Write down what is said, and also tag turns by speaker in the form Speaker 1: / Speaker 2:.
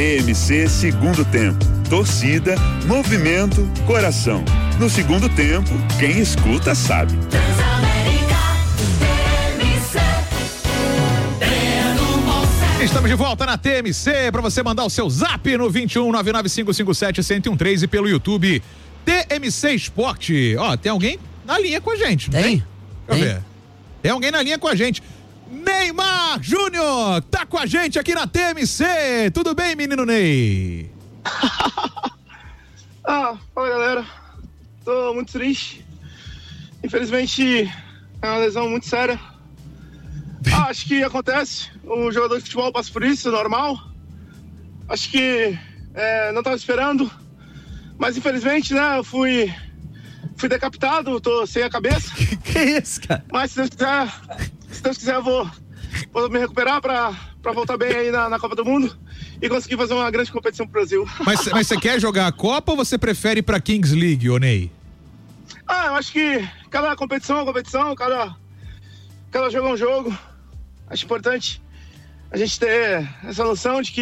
Speaker 1: TMC Segundo Tempo. Torcida, movimento, coração. No segundo tempo, quem escuta sabe.
Speaker 2: Estamos de volta na TMC para você mandar o seu zap no 21-99557-1013 e pelo YouTube TMC Esporte. Ó, tem alguém na linha com a gente, não tem? Deixa eu ver. Tem alguém na linha com a gente. Neymar Júnior tá com a gente aqui na TMC. Tudo bem, menino Ney?
Speaker 3: Fala, galera. Tô muito triste. Infelizmente é uma lesão muito séria. Acho que acontece. O jogador de futebol passa por isso, normal. Acho que não tava esperando. Mas infelizmente, né, eu fui decapitado, tô sem a cabeça.
Speaker 2: Que é isso, cara?
Speaker 3: Mas se Deus quiser, eu vou me recuperar pra voltar bem aí na Copa do Mundo e conseguir fazer uma grande competição pro Brasil.
Speaker 2: Mas você quer jogar a Copa ou você prefere ir pra Kings League, ô Ney?
Speaker 3: Eu acho que cada competição é uma competição, cada jogo é um jogo. Acho importante a gente ter essa noção de que